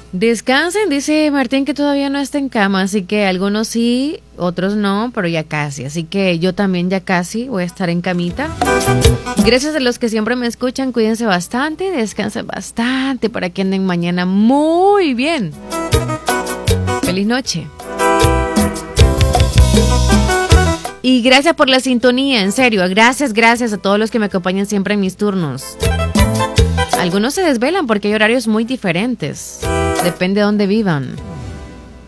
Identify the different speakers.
Speaker 1: Descansen, dice Martín que todavía no está en cama, así que algunos sí, otros no, pero ya casi. Así que yo también ya casi voy a estar en camita. Gracias a los que siempre me escuchan, cuídense bastante, descansen bastante para que anden mañana muy bien. Feliz noche. Y gracias por la sintonía, en serio, gracias a todos los que me acompañan siempre en mis turnos. Algunos se desvelan porque hay horarios muy diferentes. Depende de dónde vivan.